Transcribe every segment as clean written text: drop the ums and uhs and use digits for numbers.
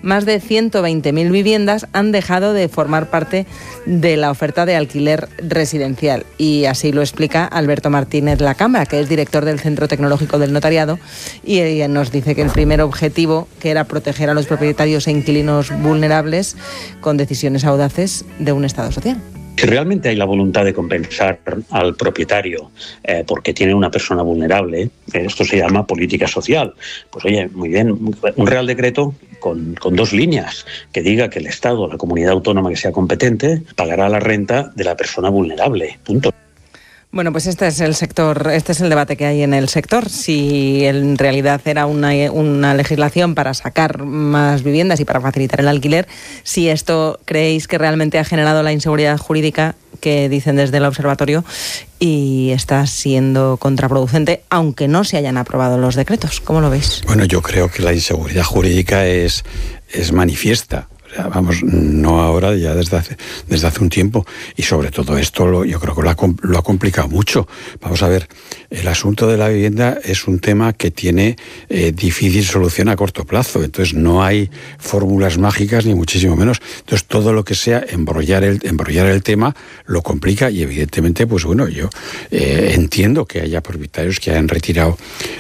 más de 120.000 viviendas han dejado de formar parte de la oferta de alquiler residencial. Y así lo explica Alberto Martínez Lacambra, que es director del Centro Tecnológico del Notariado, y nos dice que el primer objetivo, que era proteger a los propietarios e inquilinos vulnerables con decisiones audaces de un Estado social. Si realmente hay la voluntad de compensar al propietario porque tiene una persona vulnerable, esto se llama política social. Pues oye, muy bien, un Real Decreto con 2 líneas que diga que el Estado, la comunidad autónoma que sea competente, pagará la renta de la persona vulnerable. Punto. Bueno, pues este es el debate que hay en el sector. Si en realidad era una legislación para sacar más viviendas y para facilitar el alquiler, si esto creéis que realmente ha generado la inseguridad jurídica que dicen desde el observatorio y está siendo contraproducente, aunque no se hayan aprobado los decretos. ¿Cómo lo veis? Bueno, yo creo que la inseguridad jurídica es manifiesta. Vamos, no ahora, ya desde hace un tiempo, y sobre todo esto yo creo que lo ha complicado mucho. Vamos a ver, el asunto de la vivienda es un tema que tiene difícil solución a corto plazo, entonces no hay fórmulas mágicas ni muchísimo menos. Entonces todo lo que sea embrollar el tema lo complica, y evidentemente, pues bueno, yo entiendo que haya propietarios que hayan retirado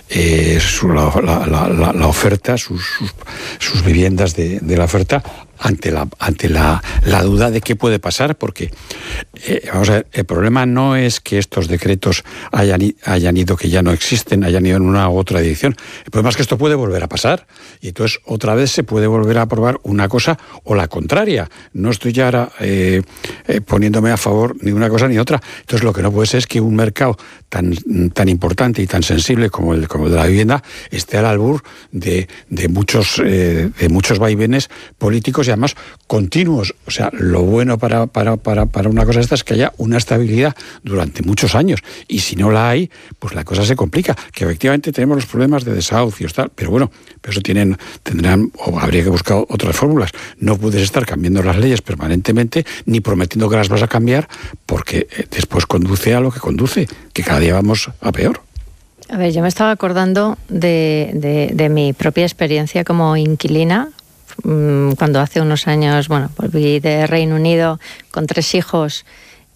la oferta, sus viviendas de la oferta, ante la duda de qué puede pasar, porque vamos a ver, el problema no es que estos decretos hayan ido, que ya no existen, hayan ido en una u otra dirección. El problema es que esto puede volver a pasar, y entonces otra vez se puede volver a aprobar una cosa o la contraria. No estoy ya ahora poniéndome a favor ni una cosa ni otra. Entonces lo que no puede ser es que un mercado tan importante y tan sensible como el de la vivienda esté al albur de muchos vaivenes políticos y además continuos. O sea, lo bueno para una cosa esta es que haya una estabilidad durante muchos años, y si no la hay, pues la cosa se complica. Que efectivamente tenemos los problemas de desahucios, tal, pero bueno, eso tendrán o habría que buscar otras fórmulas. No puedes estar cambiando las leyes permanentemente ni prometiendo que las vas a cambiar, porque después conduce a lo que conduce, que cada día vamos a peor. A ver, yo me estaba acordando de mi propia experiencia como inquilina, cuando hace unos años, volví de Reino Unido con 3 hijos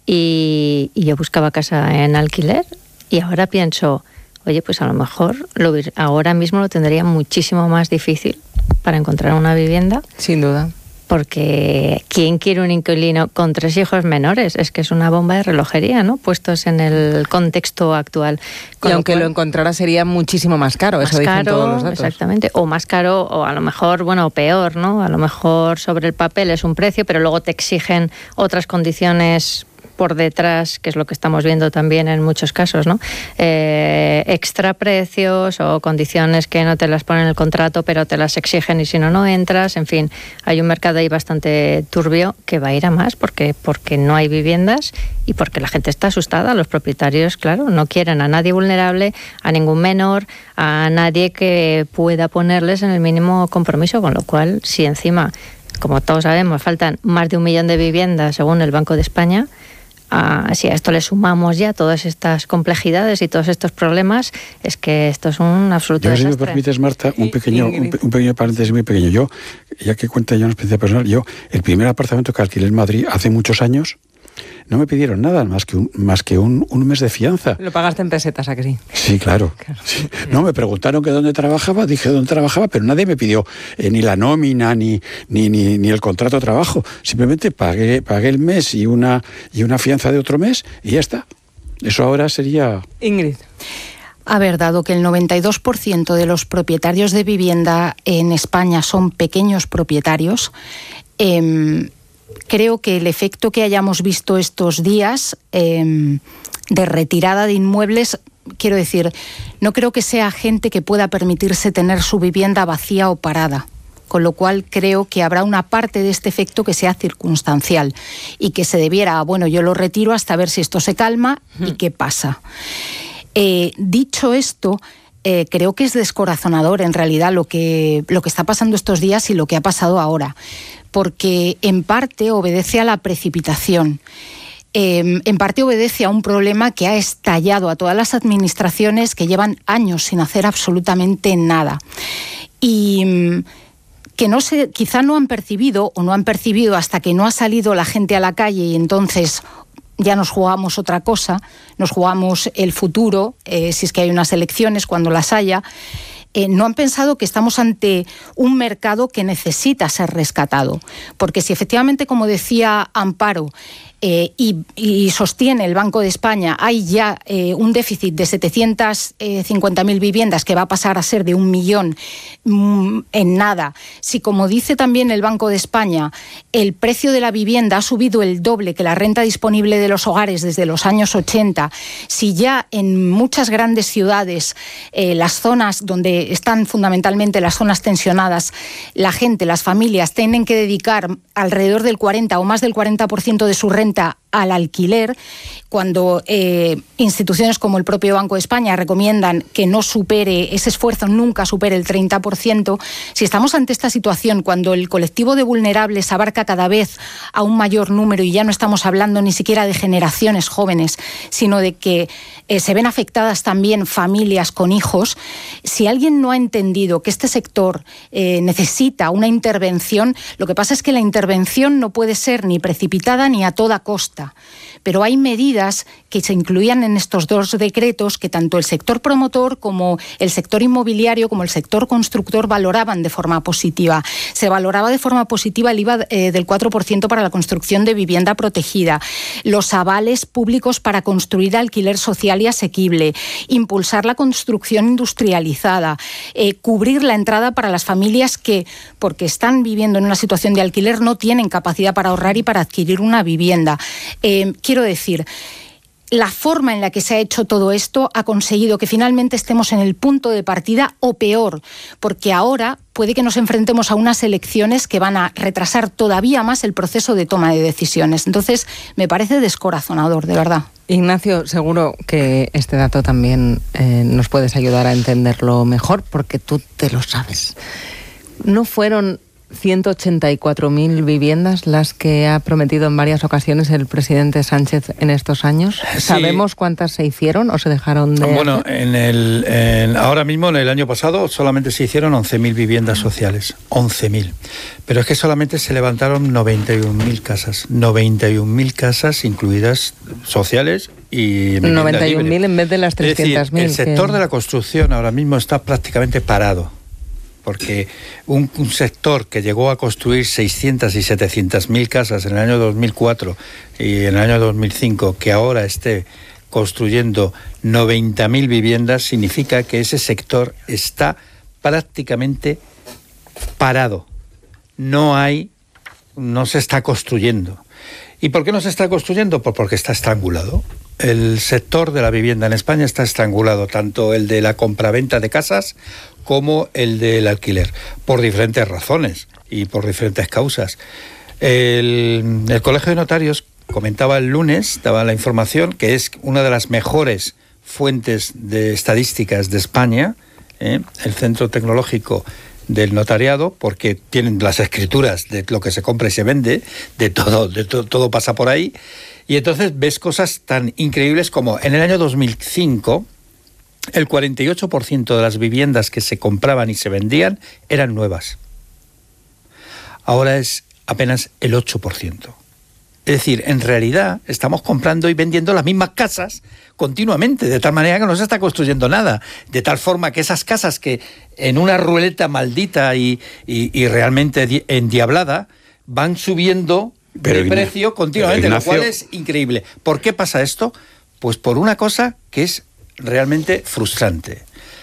y yo buscaba casa en alquiler, y ahora pienso, oye, pues a lo mejor ahora mismo lo tendría muchísimo más difícil para encontrar una vivienda. Sin duda. Porque ¿quién quiere un inquilino con 3 hijos menores? Es que es una bomba de relojería, ¿no? Puestos en el contexto actual. Y aunque lo encontrara sería muchísimo más caro, eso dicen todos los datos. Exactamente, o más caro, o a lo mejor, o peor, ¿no? A lo mejor sobre el papel es un precio, pero luego te exigen otras condiciones por detrás, que es lo que estamos viendo también en muchos casos, ¿no? Extra precios o condiciones que no te las ponen en el contrato, pero te las exigen y si no entras. En fin, hay un mercado ahí bastante turbio que va a ir a más porque no hay viviendas y porque la gente está asustada. Los propietarios, claro, no quieren a nadie vulnerable, a ningún menor, a nadie que pueda ponerles en el mínimo compromiso, con lo cual, si encima, como todos sabemos, faltan más de 1 millón de viviendas según el Banco de España, si a esto le sumamos ya todas estas complejidades y todos estos problemas, es que esto es un absoluto desastre. Si me permites, Marta, un pequeño paréntesis muy pequeño. Yo, ya que cuenta ya una experiencia personal, el primer apartamento que alquilé en Madrid hace muchos años, no me pidieron nada más que un mes de fianza. Lo pagaste en pesetas, ¿a que sí? Sí, claro. Sí. No, me preguntaron que dónde trabajaba, dije dónde trabajaba, pero nadie me pidió ni la nómina ni el contrato de trabajo. Simplemente pagué el mes y una fianza de otro mes y ya está. Eso ahora sería... Ingrid. A ver, dado que el 92% de los propietarios de vivienda en España son pequeños propietarios, creo que el efecto que hayamos visto estos días de retirada de inmuebles, quiero decir, no creo que sea gente que pueda permitirse tener su vivienda vacía o parada. Con lo cual creo que habrá una parte de este efecto que sea circunstancial y que se debiera, yo lo retiro hasta ver si esto se calma y qué pasa. Dicho esto, creo que es descorazonador en realidad lo que está pasando estos días y lo que ha pasado ahora, porque en parte obedece a la precipitación. En parte obedece a un problema que ha estallado a todas las administraciones que llevan años sin hacer absolutamente nada. Y que quizá no han percibido o no han percibido hasta que no ha salido la gente a la calle y entonces ya nos jugamos otra cosa, nos jugamos el futuro, si es que hay unas elecciones, cuando las haya. No han pensado que estamos ante un mercado que necesita ser rescatado. Porque si efectivamente, como decía Amparo, y sostiene el Banco de España, hay ya un déficit de 750.000 viviendas que va a pasar a ser de 1 millón en nada. Si, como dice también el Banco de España, el precio de la vivienda ha subido el doble que la renta disponible de los hogares desde los años 80, si ya en muchas grandes ciudades, las zonas donde están fundamentalmente las zonas tensionadas, la gente, las familias tienen que dedicar alrededor del 40 o más del 40% de su renta al alquiler, cuando instituciones como el propio Banco de España recomiendan que no supere, ese esfuerzo nunca supere el 30%, si estamos ante esta situación, cuando el colectivo de vulnerables abarca cada vez a un mayor número y ya no estamos hablando ni siquiera de generaciones jóvenes, sino de que se ven afectadas también familias con hijos, si alguien no ha entendido que este sector necesita una intervención, lo que pasa es que la intervención no puede ser ni precipitada ni a toda costa. Pero hay medidas que se incluían en estos 2 decretos que tanto el sector promotor como el sector inmobiliario como el sector constructor valoraban de forma positiva. Se valoraba de forma positiva el IVA del 4% para la construcción de vivienda protegida, los avales públicos para construir alquiler social y asequible, impulsar la construcción industrializada, cubrir la entrada para las familias que, porque están viviendo en una situación de alquiler, no tienen capacidad para ahorrar y para adquirir una vivienda. Quiero decir, la forma en la que se ha hecho todo esto ha conseguido que finalmente estemos en el punto de partida o peor, porque ahora puede que nos enfrentemos a unas elecciones que van a retrasar todavía más el proceso de toma de decisiones. Entonces, me parece descorazonador, de verdad. Ignacio, seguro que este dato también nos puedes ayudar a entenderlo mejor, porque tú te lo sabes. ¿No fueron 184.000 viviendas las que ha prometido en varias ocasiones el presidente Sánchez en estos años? Sí. ¿Sabemos cuántas se hicieron o se dejaron de Bueno, hacer? Ahora mismo, en el año pasado, solamente se hicieron 11.000 viviendas sociales. 11.000. Pero es que solamente se levantaron 91.000 casas. 91.000 casas incluidas sociales y 91.000 en vez de las 300.000. Es decir, el sector de la construcción ahora mismo está prácticamente parado. Porque un sector que llegó a construir 600 y 700.000 casas en el año 2004 y en el año 2005, que ahora esté construyendo 90.000 viviendas, significa que ese sector está prácticamente parado. No se está construyendo. ¿Y por qué no se está construyendo? Pues porque está estrangulado. El sector de la vivienda en España está estrangulado, tanto el de la compraventa de casas como el del alquiler, por diferentes razones y por diferentes causas. El Colegio de Notarios comentaba el lunes, daba la información, que es una de las mejores fuentes de estadísticas de España, el Centro Tecnológico del Notariado, porque tienen las escrituras de lo que se compra y se vende, todo pasa por ahí. Y entonces ves cosas tan increíbles como en el año 2005, el 48% de las viviendas que se compraban y se vendían eran nuevas. Ahora es apenas el 8%. Es decir, en realidad estamos comprando y vendiendo las mismas casas continuamente, de tal manera que no se está construyendo nada. De tal forma que esas casas que en una ruleta maldita y realmente endiablada van subiendo de precio continuamente, Ignacio, lo cual es increíble. ¿Por qué pasa esto? Pues por una cosa que es realmente frustrante.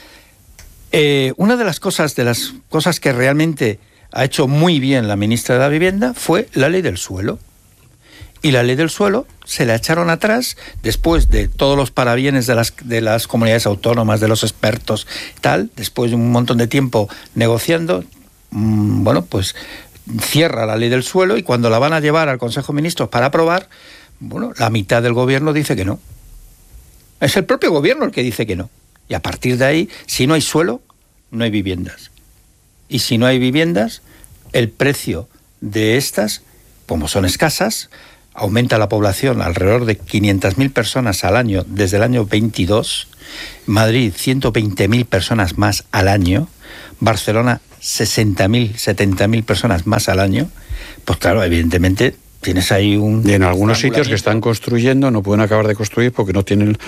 Una de las cosas que realmente ha hecho muy bien la ministra de la Vivienda fue la ley del suelo. Y la ley del suelo se la echaron atrás después de todos los parabienes de las comunidades autónomas, de los expertos, tal, después de un montón de tiempo negociando, pues cierra la ley del suelo y cuando la van a llevar al Consejo de Ministros para aprobar, la mitad del gobierno dice que no. Es el propio gobierno el que dice que no. Y a partir de ahí, si no hay suelo, no hay viviendas. Y si no hay viviendas, el precio de estas, como son escasas, aumenta la población alrededor de 500.000 personas al año desde el año 22, Madrid 120.000 personas más al año, Barcelona 60.000, 70.000 personas más al año, pues claro, evidentemente tienes ahí un... Y en algunos sitios que están construyendo no pueden acabar de construir porque no tienen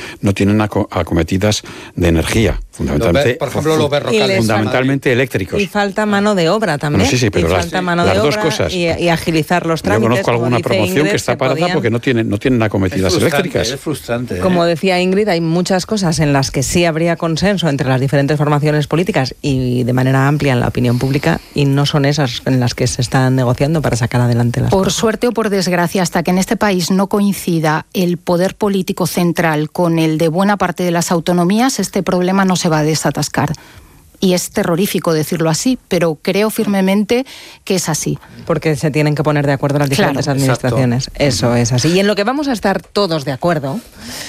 acometidas de energía, fundamentalmente, por ejemplo, los berrocales, fundamentalmente eléctricos. Y falta mano de obra también. Bueno, sí, pero falta mano de las obra dos cosas. y agilizar los trámites. Yo conozco alguna dice promoción Ingrid, que está parada porque no tienen acometidas eléctricas. Es frustrante. Como decía Ingrid, hay muchas cosas en las que sí habría consenso entre las diferentes formaciones políticas y de manera amplia en la opinión pública, y no son esas en las que se están negociando para sacar adelante las cosas. Por suerte o por desgracia, hasta que en este país no coincida el poder político central con el de buena parte de las autonomías, este problema no se va a desatascar. Y es terrorífico decirlo así, pero creo firmemente que es así. Porque se tienen que poner de acuerdo las diferentes administraciones. Exacto. Eso es así. Y en lo que vamos a estar todos de acuerdo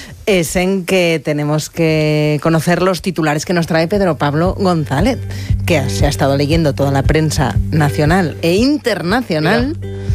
es en que tenemos que conocer los titulares que nos trae Pedro Pablo González, que se ha estado leyendo toda la prensa nacional e internacional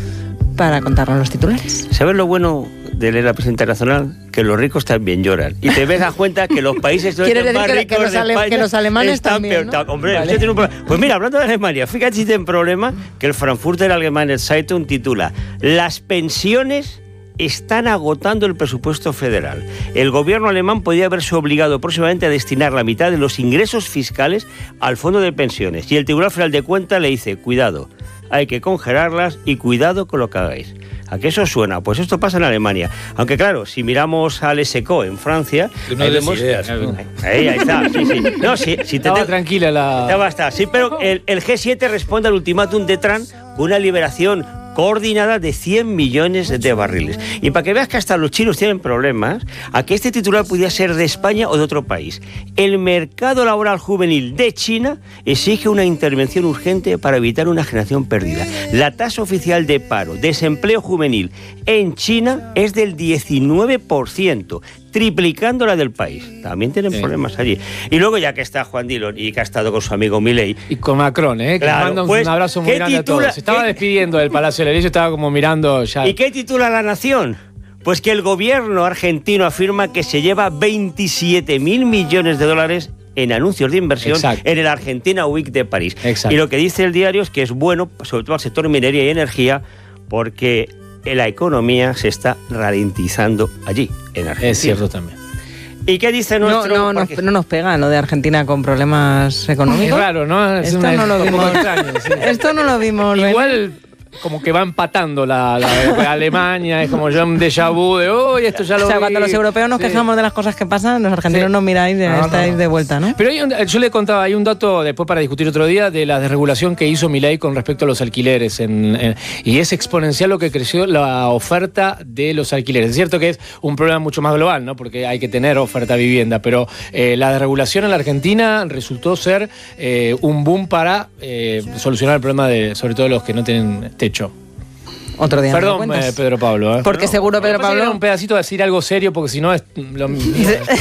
para contarnos los titulares. ¿Sabes lo bueno de leer la prensa internacional? Que los ricos también lloran. Y te das cuenta que los países más ricos de España que los alemanes están también, peor. ¿no? Hombre, Vale. usted tiene un problema. Pues mira, hablando de Alemania, fíjate si tiene problema que el Frankfurter Allgemeine Zeitung titula: las pensiones están agotando el presupuesto federal. El gobierno alemán podría haberse obligado próximamente a destinar la mitad de los ingresos fiscales al fondo de pensiones. Y el Tribunal Federal de Cuentas le dice: cuidado, hay que congelarlas y cuidado con lo que hagáis. ¿A qué eso suena? Pues esto pasa en Alemania. Aunque claro, si miramos al SECO en Francia, no des ideas. Ahí está, sí. No, si Estaba tranquila la... Ya basta, sí, pero el G7 responde al ultimátum de Trump con una liberación coordinada de 100 millones de barriles. Y para que veas que hasta los chinos tienen problemas, a que este titular pudiera ser de España o de otro país. El mercado laboral juvenil de China exige una intervención urgente para evitar una generación perdida. La tasa oficial de paro, desempleo juvenil en China es del 19%. Triplicando la del país. También tienen problemas allí. Y luego, ya que está Juan Dillon y que ha estado con su amigo Milei. Y con Macron, que claro, manda pues, un abrazo muy grande a todos. Se estaba despidiendo del Palacio de la Ley, estaba como mirando ya. ¿Y qué titula La Nación? Pues que el gobierno argentino afirma que se lleva 27.000 millones de dólares en anuncios de inversión en el Argentina Week de París. Exacto. Y lo que dice el diario es que es bueno, sobre todo al sector minería y energía, porque la economía se está ralentizando allí, en Argentina. Es cierto también. ¿Y qué dice nuestro...? No nos pega lo de Argentina con problemas económicos. Es raro, ¿no? Es Esto no lo vimos. extraño, sí. Esto no lo vimos. Igual... como que va empatando la Alemania, es como ya un déjà vu de hoy, esto ya lo vi. Cuando los europeos nos quejamos de las cosas que pasan, los argentinos nos miráis y estáis de vuelta, ¿no? Pero yo le contaba, hay un dato después para discutir otro día de la desregulación que hizo Milei con respecto a los alquileres y es exponencial lo que creció la oferta de los alquileres. Es cierto que es un problema mucho más global, ¿no? Porque hay que tener oferta de vivienda, pero la desregulación en la Argentina resultó ser un boom para solucionar el problema de, sobre todo, los que no tienen techo. Otro día. Perdón, Pedro Pablo. Porque seguro Pedro Pablo... Era un pedacito de decir algo serio, porque si no es lo mismo.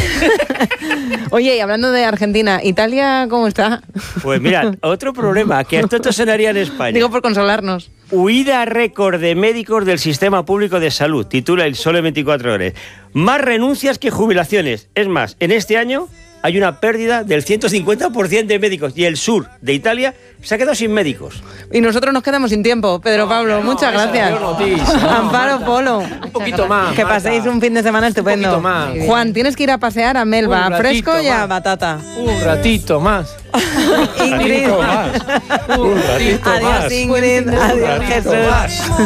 Oye, y hablando de Argentina, ¿Italia cómo está? Pues mira, otro problema, que esto sonaría en España. Digo por consolarnos. Huida récord de médicos del sistema público de salud, titula El Sole 24 Horas. Más renuncias que jubilaciones. Es más, en este año hay una pérdida del 150% de médicos y el sur de Italia se ha quedado sin médicos. Y nosotros nos quedamos sin tiempo. Pedro Pablo, muchas gracias. Amparo Polo. Un poquito más. Que paséis un fin de semana estupendo. Un poquito más. Juan, tienes que ir a pasear a Melba, a Fresco y a Batata. Un ratito más. Ingrid. Un ratito más. Adiós, Ingrid. Adiós, Jesús.